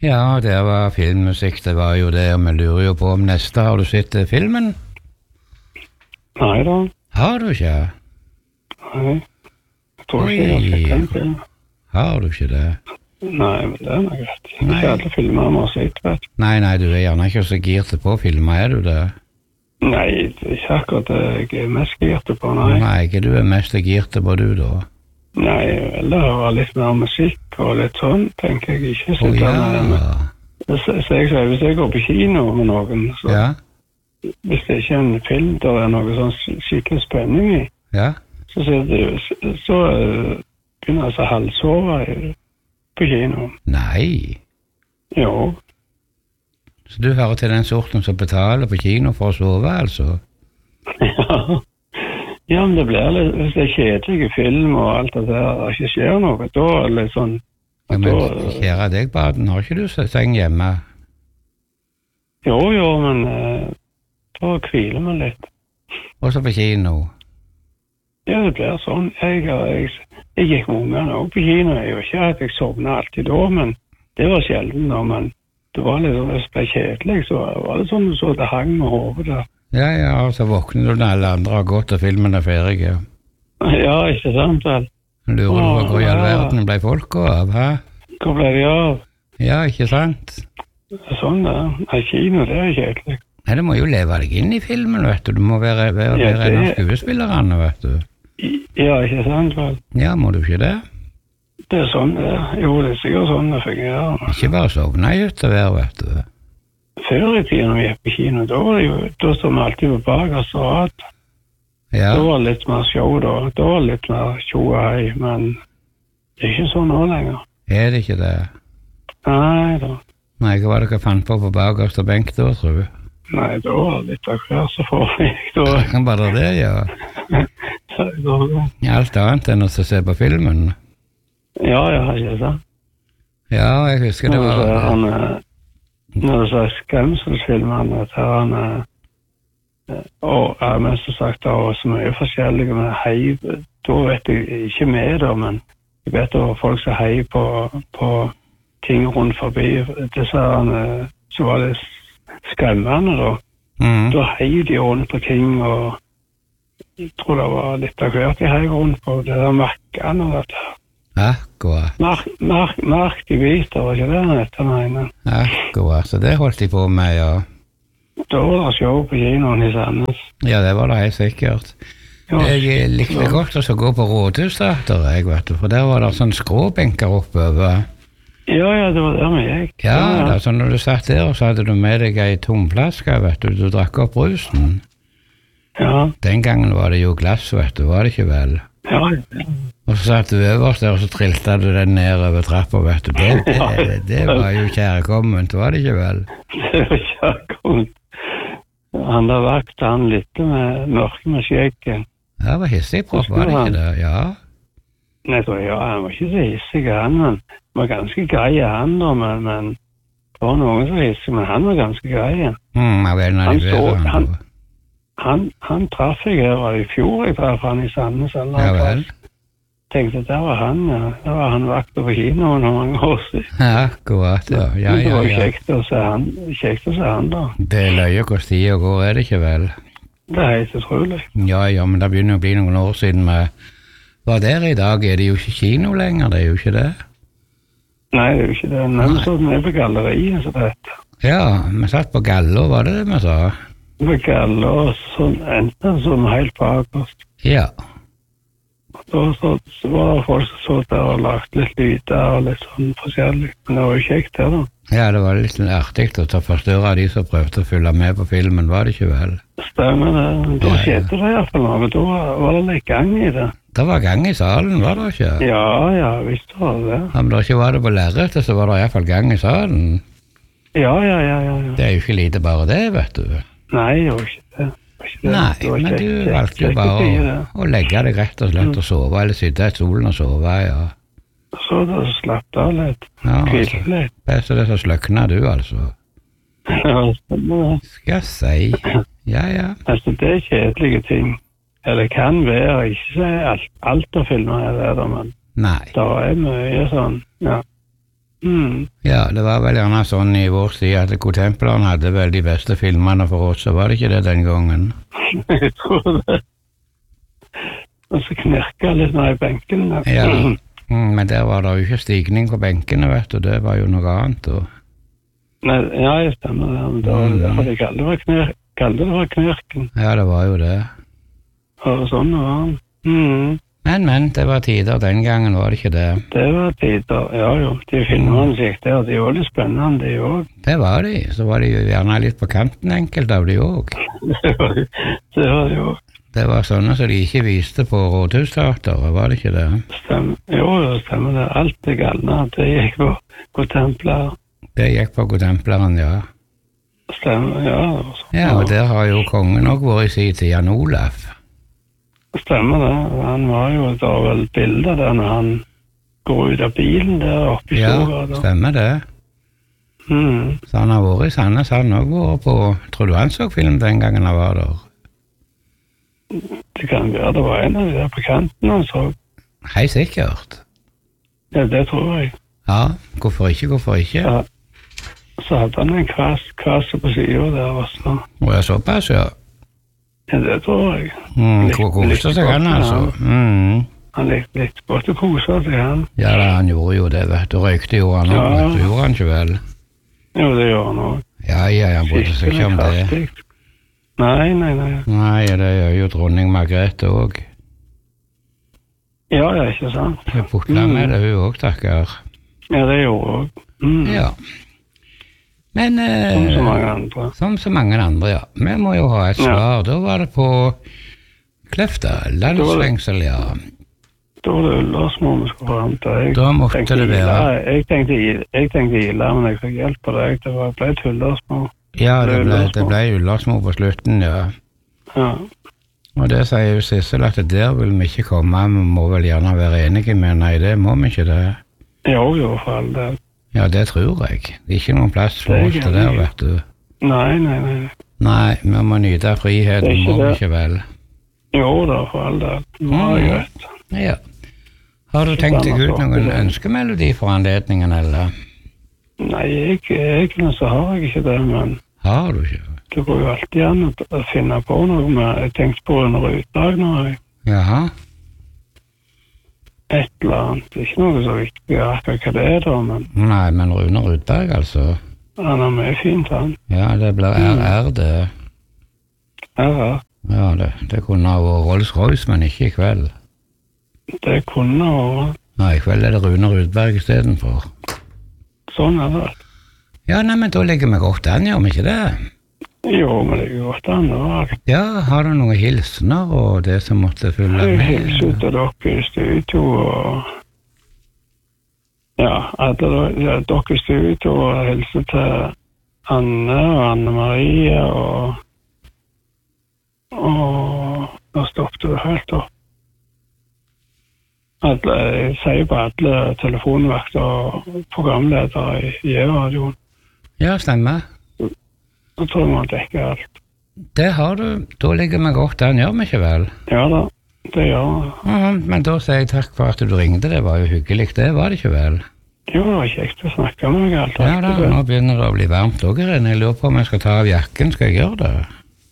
Ja, det var filmmusikk, det var jo det, og vi lurer jo på om neste. Har du sett filmen? Nei da. Har du ikke? Nei. Jeg tror ikke jeg har sett den filmen. Har du ikke det? Nei, men det er noe greit. Ikke alle filmer må ha sett, vet du. Nei, du er gjerne ikke så girt på filmer, er du det? Nei, det er ikke akkurat det jeg er mest girt på, nei. Nei, ikke du er mest girt på du da? Nei, eller ha litt mer musikk og litt sånn, tenker jeg ikke. Så hvis jeg går på kino med noen, så hvis det ikke er en film der det er noe sånn skikkelig spenning i, så begynner jeg å halvsove på kino. Nei. Jo. Så du hører til den sorten som betaler på kino for å sove, altså? Ja, men det blir litt, hvis det er kjedelig film og alt det der, det ikke skjer noe, da er det litt sånn... Ja, men kjære deg, Baden, har ikke du seng hjemme? Jo, men da hviler man litt. Også på kino? Ja, det blir sånn. Jeg gikk med ungene også på kino. Jeg gjør ikke at jeg sovnet alltid da, men det var sjelden da. Men det var litt sånn, hvis det ble kjedelig, så var det sånn så det hang med hovedet der. Ja, og så våkner du når alle andre har gått og filmen er ferdig. Ja, ikke sant vel? Lurer du på hvor i all verden ble folk gå av, hæ? Hvor ble de av? Ja, ikke sant? Sånn det. Nei, kino, det er kjedelig. Nei, du må jo leve deg inn i filmen, vet du. Du må være en av skuespillerne, vet du. Ja, ikke sant vel? Ja, må du ikke det? Det er sånn det. Jo, det er sikkert sånn det fungerer. Ikke bare sovne i utover, vet du. Før i tiden når vi gikk på kino, da står vi alltid på bakerste rad. Ja. Da var det litt mer show da. Da var det litt mer tjo og hei, men det er ikke sånn nå lenger. Er det ikke det? Nei da. Nei, hva var det dere fant på bakerste benk da, tror du? Nei, da var det litt av hver så foregikk da. Bare det, ja. Alt annet enn å se på filmen? Ja, ikke sant. Ja, jeg husker det var... Når det er skremselsfilmene, og jeg mest sagt det var så mye forskjellige med hei, da vet jeg ikke med det, men jeg vet det var folk som hei på ting rundt forbi. Så var det skremmende da. Da hei de rundt på ting, og jeg tror det var litt av hvert de hei rundt på det der makkene og dette her. Akkurat. Mark de biter, var ikke det han etter meg? Akkurat, så det holdt de på med, ja. Da var det show på kinoen i Sandnes. Ja, det var det helt sikkert. Jeg likte godt å gå på Rådhusteater, vet du, for der var det sånn skråbenker oppover. Ja, det var der vi gikk. Ja, så når du satt der, så hadde du med deg ei tomflaske, vet du, du drakk opp brusen. Ja. Den gangen var det jo glass, vet du, var det ikke vel? Ja. Og så satt du øverst der, og så trilte du den ned over trappa, vet du. Det var jo kjærkomment, var det ikke vel? Det var kjærkomment. Han der vakte han litt med mørke med skjeggen. Ja, det var hissig propp, var det ikke det? Ja. Nei, han var ikke så hissig, han var ganske grei, han da, men det var noen som var hissig, men han var ganske grei. Han traff jeg her, var det i fjor jeg traff han i Sandnes. Ja vel. Tenkte, der var han, ja. Der var han vakte på kinoen noen mange år siden. Ja, akkurat, ja. Det var kjekt å se han da. Det er løye hvordan tida går, er det ikke vel? Det er helt utrolig. Ja, men det begynner å bli noen år siden vi var der i dag. Er det jo ikke kino lenger, det er jo ikke det. Nei, det er jo ikke det. Nei, vi satt med på galleriet, så det heter. Ja, vi satt på Gallo, var det vi sa? På Gallo, sånn, enten sånn helt bakerst. Ja. Så var det folk som så der og lagt litt lyder og litt sånn forskjellig. Men det var jo kjekt her da. Ja, det var litt artig å ta forstørre de som prøvde å følge med på filmen, var det ikke vel? Stemmer det. Da skjedde det i hvert fall noe. Da var det litt gang i det. Det var gang i salen, var det ikke? Ja, visst var det. Ja, men da ikke var det på lerretet, så var det i hvert fall gang i salen. Ja. Det er jo ikke lite bare det, vet du. Nei, det var ikke det. Nei, men du valgte jo bare å legge deg rett og slett og sove, eller sitte i stolen og sove, ja. Så da slapp av litt, kvilte litt. Best det så sløkna du, altså. Ja, stemmer det. Skal jeg si, ja. Altså, det er kjedelige ting. Eller kan være, ikke si alt av filmer er det, men det er mye sånn, ja. Ja, det var vel gjerne sånn i vår tid at Godtempleren hadde vel de beste filmene for oss, så var det ikke det den gangen? Jeg tror det. Og så knirka litt ned i benken. Ja, men der var det jo ikke stigning på benkene, vet du, det var jo noe annet. Og... Nei, ja, jeg stemmer det, men det var derfor de kalte det for knirken. Ja, det var jo det. Og sånn var han. Men, det var tider den gangen, var det ikke det? Det var tider, ja jo. De filmene gikk der, de var litt spennende, de også. Det var de, så var de jo gjerne litt på kanten enkelt av de også. Det var de også. Det var sånne som de ikke viste på Rådhusteateret, var det ikke det? Jo, stemmer det. Alt det galne, det gikk på Godtempleren. Det gikk på Godtempleren, ja. Stemmer, ja. Det var sånn. Ja, og der har jo kongen også vært i sin tid, Jan Olaf. Stemmer det. Han var jo da vel bilder der når han går ut av bilen der oppe i Storgata. Ja, stemmer det. Så han har vært i Sandnes, han har vært på, tror du han så film den gangen han var der? Det kan være det var en av de der på kanten han så. Hei, sikkert. Ja, det tror jeg. Ja, hvorfor ikke? Ja. Så hadde han en kasse på siden der også. Og jeg såpass, ja. Ja, det tror jeg. Hvor koste seg han, altså. Han likte litt godt å kose seg, han. Ja, da, han gjorde jo det, vet du. Røykte jo han også, vet du. Gjorde han ikke vel? Jo, det gjorde han også. Ja, han brydde seg ikke om det. Nei. Nei, det gjør jo dronning Margrethe også. Ja, det er ikke sant. Jeg putla med det, hun også, takker. Ja, det gjorde hun også. Ja. Men, som så mange andre. Som så mange andre, ja. Vi må jo ha et svar. Da var det på Kløfta, landsfengsel, ja. Da var det Ullersmo vi skulle fram til. Da måtte det være. Jeg tenkte Ila, men jeg fikk hjelp på det. Det ble et Ullersmo. Ja, det ble Ullersmo på slutten, ja. Ja. Og det sier jo Sissel at der vil vi ikke komme, vi må vel gjerne være enige med, nei, det må vi ikke det. Jo, for all det. Ja, det tror jeg. Det er ikke noen plass for oss det der, vet du. Nei. Nei, vi må nyte friheten, må vi ikke vel. Jo da, for all det. Det var greit. Ja. Har du tenkt deg ut noen ønskemelodi for anledningen, eller? Nei, egentlig så har jeg ikke det, men... Har du ikke? Det går jo alltid an å finne på noe, men jeg tenkte på en Rudberg nå. Jaha. Et eller annet. Det er ikke noe så viktig akkurat hva det er da, men... Nei, men Rune Rudberg, altså. Han er mye fint, han. Ja, det blir RR, det. RR? Ja, det kunne ha vært Rolls-Royce, men ikke i kveld. Det kunne ha vært. Nei, i kveld er det Rune Rudberg i stedet for. Sånn er det. Ja, nei, men da ligger vi godt an, gjør vi ikke det? Jo, men det er godt an, det var. Ja, har du noen hilsener og det som måtte følge med? Jeg hilser til dere i studio, og... Ja, dere i studio, og hilser til Anne og Anne-Marie, og... Nå stoppet det helt opp. Jeg sier på alle telefonvakter og programledere i radioen. Ja, stemmer. Jeg tror man dekker alt. Det har du. Da ligger vi godt an, gjør vi ikke vel? Ja da, det gjør vi. Men da sier jeg takk for at du ringte, det var jo hyggelig, det var det ikke vel? Jo, det var kjekt å snakke med meg alt. Ja da, nå begynner det å bli varmt også, Irene. Jeg lurer på om jeg skal ta av jakken, skal jeg gjøre det?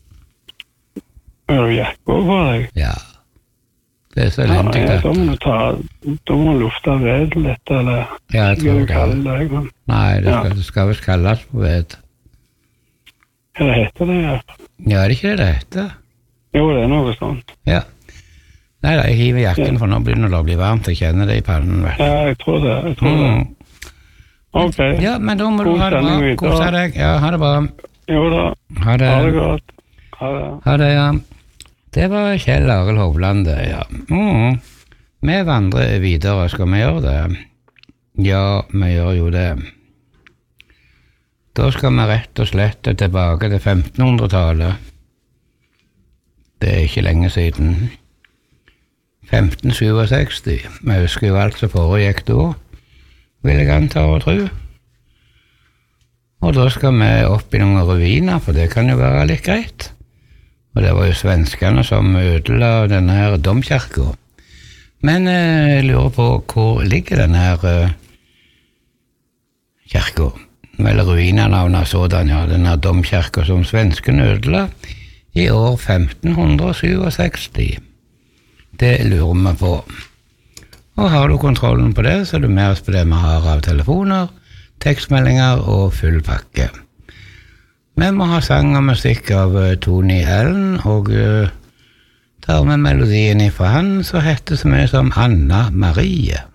Er du jakke over deg? Ja. Det er så elendig dette. Da må du lufte ved litt, eller... Ja, jeg tror det. Men... Nei, det skal vel kalles på ved. Ja, det heter det, ja. Ja, er det ikke det heter? Jo, det er noe sånt. Ja. Nei, jeg hiver jakken, for nå begynner det å bli varmt, jeg kjenner det i pannen, vet du. Ja, jeg tror det. Ok. Ja, men da må du ha det bra. Kose deg. Ja, ha det bra. Jo da. Ha det. Ha det godt. Ha det. Ha det, ja. Det var Kjell Arild Hovland, ja. Vi vandrer videre, skal vi gjøre det? Ja, vi gjør jo det. Da skal vi rett og slett tilbake til 1500-tallet. Det er ikke lenge siden. 1567. Vi husker jo alt som foregikk da, vil jeg anta og tro. Og da skal vi opp i noen ruiner, for det kan jo være litt greit. Og det var jo svenskene som ødela denne her domkirken. Men jeg lurer på hvor ligger denne her eller ruinernavn av sådan, ja, denne domkirka som svensken ødela i år 1567. Det lurer vi på. Og har du kontrollen på det, så er du med oss på det vi har av telefoner, tekstmeldinger og full pakke. Vi må ha sang og musikk av Tony Allen, og tar med melodien ifra han, så heter det så mye som Anna Marie.